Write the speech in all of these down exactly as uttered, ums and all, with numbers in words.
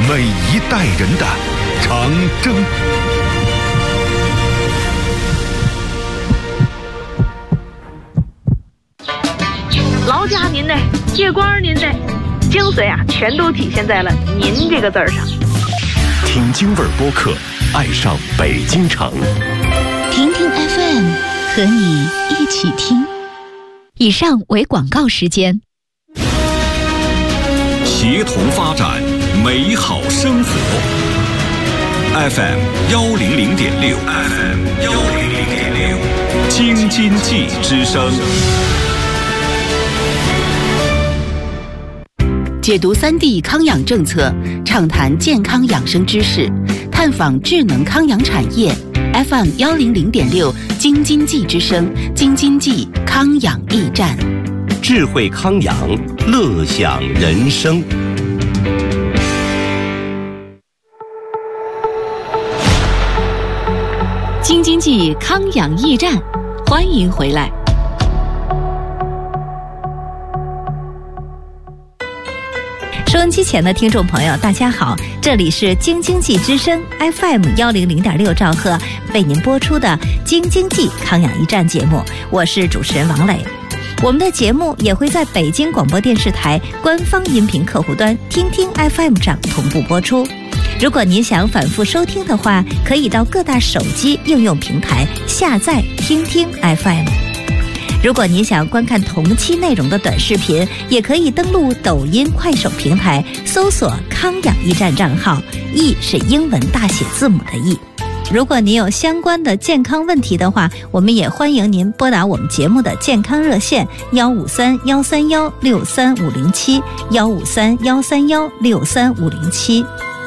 每一代人的长征。 劳驾您的，借光您的，精髓啊，全都体现在了“您”这个字儿上。 听京味儿播客，爱上北京城。 听听 F M， 和你一起听。以上为广告时间。 协同发展，美好生活。F M 幺零零点六 ，F M 幺零零点六，京津冀之声。 解读三 D 康养政策，畅谈健康养生知识，探访智能康养产业。F M 幺零零点六，京津冀之声，京津冀康养驿站， 智慧康养，乐享人生。 京津冀康养驿站，欢迎回来。收音机前的听众朋友，大家好，这里是京津冀之声 F M 幺零零点六兆赫为您播出的京津冀康养驿站节目，我是主持人王磊。我们的节目也会在北京广播电视台官方音频客户端听听 F M 上同步播出。如果您想反复收听的话，可以到各大手机应用平台下载听听 F M。如果您想观看同期内容的短视频，也可以登录抖音、快手平台，搜索康养驿站账号，驿是英文大写字母的驿。如果您有相关的健康问题的话，我们也欢迎您拨打我们节目的健康热线幺五三幺三幺六三五零七幺五三幺三幺六三五零七。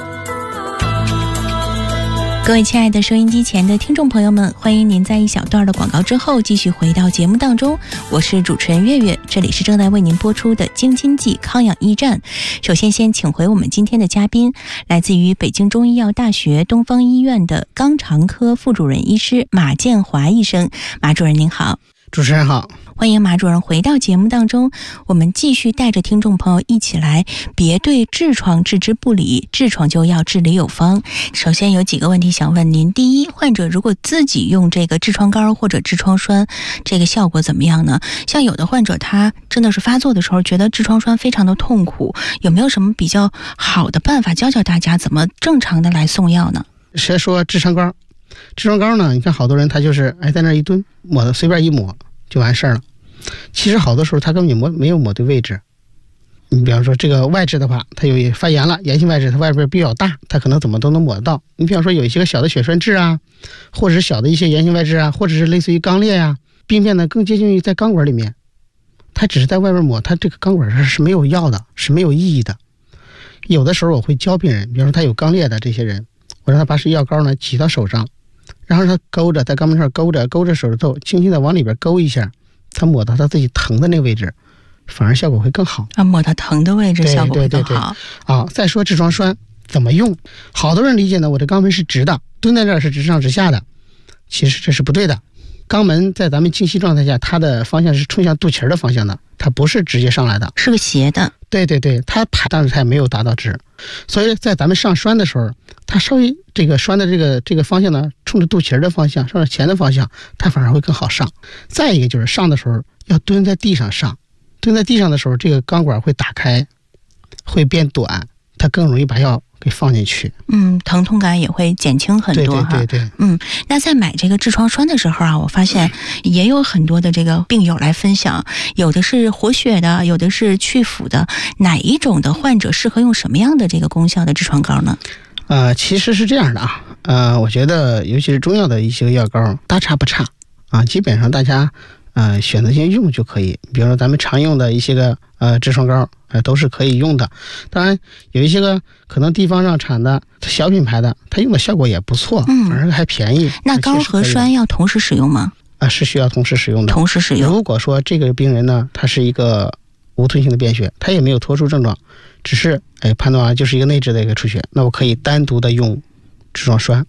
各位亲爱的收音机前的听众朋友们，欢迎您在一小段的广告之后继续回到节目当中，我是主持人月月，这里是正在为您播出的京津冀康养驿站。首先先请回我们今天的嘉宾，来自于北京中医药大学东方医院的肛肠科副主任医师马建华医生。马主任您好。 主持人好， 欢迎马主任回到节目当中，我们继续带着听众朋友一起来别对痔疮置之不理，痔疮就要治理有方。首先有几个问题想问您，第一，患者如果自己用这个痔疮膏或者痔疮栓，这个效果怎么样呢？像有的患者他真的是发作的时候觉得痔疮栓非常的痛苦，有没有什么比较好的办法教教大家怎么正常的来送药呢？ 先说痔疮膏，痔疮膏呢，你看好多人他就是哎在那一蹲抹的，随便一抹就完事儿了。其实好多时候他根本就抹没有抹对位置。你比方说这个外痔的话，它有发炎了，炎性外痔它外边比较大，它可能怎么都能抹得到。你比方说有一些个小的血栓痔啊，或者是小的一些炎性外痔啊，或者是类似于肛裂啊，病变呢更接近于在肛管里面，它只是在外边抹，它这个肛管上是没有药的，是没有意义的。有的时候我会教病人，比方说他有肛裂的这些人，我让他把药膏呢挤到手上，然后他勾着在肛门上勾着勾着手指头，轻轻的往里边勾一下，他抹到他自己疼的那个位置，反而效果会更好啊！抹到疼的位置效果会更好。 对对对对啊！再说痔疮栓怎么用，好多人理解呢，我这肛门是直的，蹲在这儿是直上直下的，其实这是不对的。肛门在咱们静息状态下，它的方向是冲向肚脐的方向的，它不是直接上来的， 是个斜的。 对对对，它爬，但是它也没有达到直，所以在咱们上栓的时候，它稍微这个栓的这个这个方向呢，冲着肚脐的方向，上着前的方向，它反而会更好上。再一个就是上的时候要蹲在地上上，蹲在地上的时候，这个肛管会打开，会变短，它更容易把药给放进去。 嗯，疼痛感也会减轻很多哈。 对对对对。 嗯，那在买这个痔疮栓的时候啊，我发现也有很多的这个病友来分享，有的是活血的，有的是去腐的，哪一种的患者适合用什么样的这个功效的痔疮膏呢？ 呃，其实是这样的啊，呃，我觉得尤其是中药的一些药膏，大差不差啊，基本上大家呃选择性用就可以。比如说咱们常用的一些个呃痔疮膏，呃都是可以用的。当然有一些个可能地方上产的小品牌的，它用的效果也不错，嗯，反而还便宜。 那膏和栓要同时使用吗？ 啊，是需要同时使用的。 同时使用。 如果说这个病人呢，他是一个无吞性的便血，他也没有脱出症状，只是哎判断啊就是一个内痔的一个出血，那我可以单独的用痔疮栓，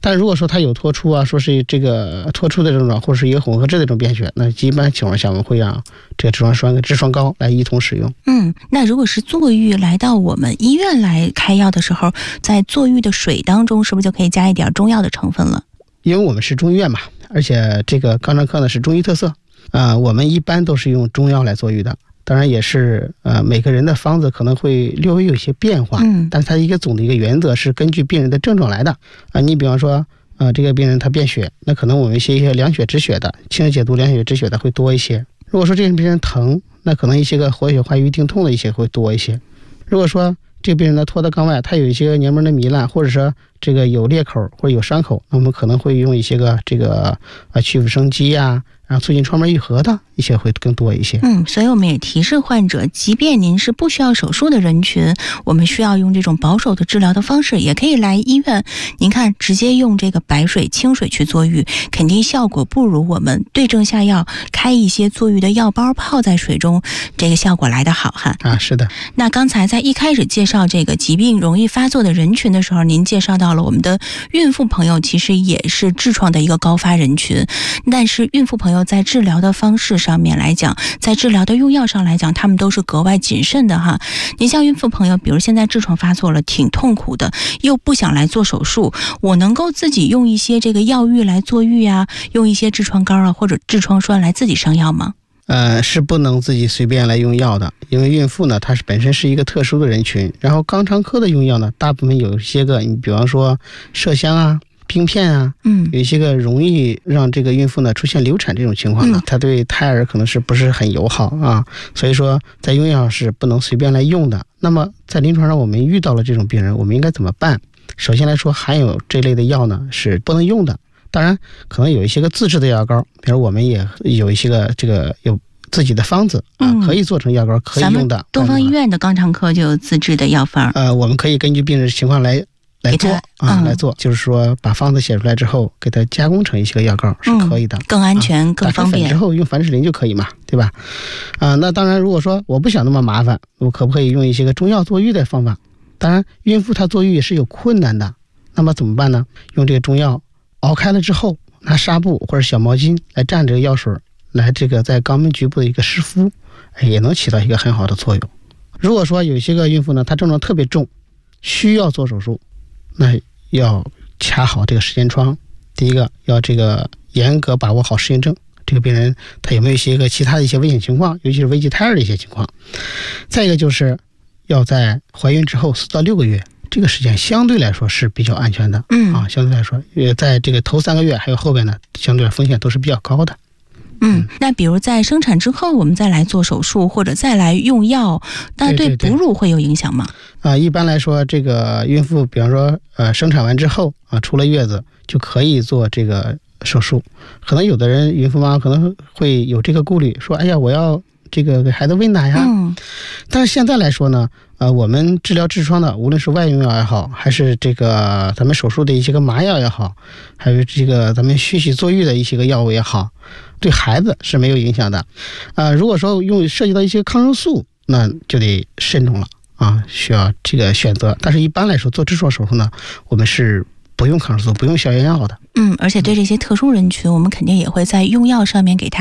但如果说他有脱出啊，说是这个脱出的症状，或者是一个混合质的这种便血，那一般情况下我们会让这个痔疮栓跟痔疮膏来一同使用。 嗯，那如果是坐浴来到我们医院来开药的时候，在坐浴的水当中是不是就可以加一点中药的成分了？ 因为我们是中医院嘛，而且这个肛肠科呢是中医特色啊、呃，我们一般都是用中药来坐浴的。当然也是呃每个人的方子可能会略微有些变化，嗯，但是它一个总的一个原则是根据病人的症状来的啊、呃。你比方说呃这个病人他便血，那可能我们一些一些凉血止血的，清热解毒凉血止血的会多一些。如果说这个病人疼，那可能一些个活血化瘀定痛的一些会多一些。如果说这个病人呢脱到肛外，他有一些黏膜的糜烂，或者说这个有裂口或者有伤口，那我们可能会用一些个这个呃去腐生肌呀、啊，然后促进创面愈合的一些会更多一些。 嗯，所以我们也提示患者，即便您是不需要手术的人群，我们需要用这种保守的治疗的方式，也可以来医院。您看，直接用这个白水、清水去坐浴，肯定效果不如我们对症下药，开一些坐浴的药包泡在水中，这个效果来得好哈。 啊，是的。 那刚才在一开始介绍这个疾病容易发作的人群的时候，您介绍到了我们的孕妇朋友其实也是痔疮的一个高发人群，但是孕妇朋友在治疗的方式上面来讲，在治疗的用药上来讲，他们都是格外谨慎的哈。您像孕妇朋友，比如现在痔疮发作了，挺痛苦的，又不想来做手术，我能够自己用一些这个药浴来坐浴啊，用一些痔疮膏啊或者痔疮栓来自己上药吗？ 呃，是不能自己随便来用药的，因为孕妇呢，它是本身是一个特殊的人群。然后肛肠科的用药呢，大部分有一些个，你比方说麝香啊、冰片啊，嗯，有一些个容易让这个孕妇呢出现流产这种情况呢，嗯、它对胎儿可能是不是很友好啊？所以说，在用药是不能随便来用的。那么在临床上，我们遇到了这种病人，我们应该怎么办？首先来说，含有这类的药呢是不能用的。当然，可能有一些个自制的药膏，比如我们也有一些个这个有自己的方子啊，可以做成药膏，可以用的。 东方医院的肛肠科就有自制的药方。 呃，我们可以根据病人的情况来来做啊、嗯，来做，就是说把方子写出来之后，给它加工成一些个药膏是可以的， 嗯、更安全、啊、更方便。 打成粉之后用凡士林就可以嘛，对吧？啊，那当然，如果说我不想那么麻烦，我可不可以用一些个中药坐浴的方法？当然，孕妇她坐浴也是有困难的，那么怎么办呢？用这个中药熬开了之后，拿纱布或者小毛巾来蘸这个药水，来这个在肛门局部的一个湿敷，也能起到一个很好的作用。如果说有些个孕妇呢，她症状特别重，需要做手术，那要掐好这个时间窗。第一个要这个严格把握好适应症，这个病人他有没有一些个其他的一些危险情况，尤其是危及胎儿的一些情况。再一个就是要在怀孕之后四到六个月。这个时间相对来说是比较安全的，嗯啊，相对来说，呃，在这个头三个月还有后边呢，相对风险都是比较高的。 嗯，那比如在生产之后，我们再来做手术或者再来用药，那对哺乳会有影响吗？ 啊、呃，一般来说，这个孕妇，比方说，呃，生产完之后啊，出了月子就可以做这个手术。可能有的人孕妇妈妈可能会有这个顾虑，说，哎呀，我要这个给孩子喂奶呀。嗯。但是现在来说呢。呃，我们治疗痔疮的，无论是外用药也好，还是这个咱们手术的一些个麻药也好，还有这个咱们虚洗坐浴的一些个药物也好，对孩子是没有影响的。呃，如果说用涉及到一些抗生素，那就得慎重了啊，需要这个选择。但是一般来说，做痔疮手术呢，我们是不用抗生素、不用消炎药的。 嗯，而且对这些特殊人群，我们肯定也会在用药上面给他